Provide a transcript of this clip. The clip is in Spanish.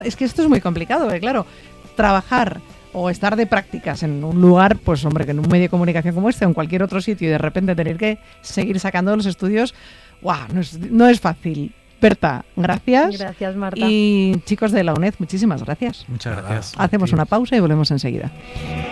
Es que esto es muy complicado, porque claro, trabajar o estar de prácticas en un lugar, pues hombre, que en un medio de comunicación como este o en cualquier otro sitio y de repente tener que seguir sacando los estudios, ¡guau! No es fácil. Berta, gracias. Gracias, Marta. Y chicos de la UNED, muchísimas gracias. Muchas gracias. Hacemos una pausa y volvemos enseguida.